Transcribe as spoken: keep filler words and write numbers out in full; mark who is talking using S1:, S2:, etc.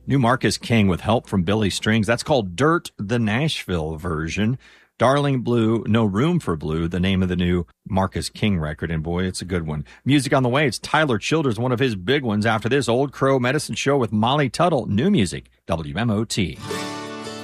S1: New Marcus King with help from Billy Strings. That's called Dirt, the Nashville version. Darling Blue, No Room for Blue, the name of the new Marcus King record. And boy, it's a good one. Music on the way. It's Tyler Childers, one of his big ones. After this, Old Crow Medicine Show with Molly Tuttle. New music, W M O T.